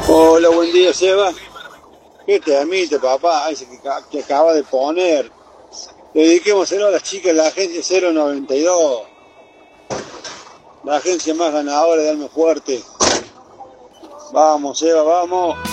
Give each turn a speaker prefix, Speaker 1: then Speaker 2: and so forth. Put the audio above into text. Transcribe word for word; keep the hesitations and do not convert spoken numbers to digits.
Speaker 1: Hola, buen día, Seba. ¿Qué te admite, papá? Ese que, ca- que acaba de poner. Le dediquemos cero a las chicas de la agencia cero noventa y dos. La agencia más ganadora de Alma Fuerte. Vamos, Seba, vamos.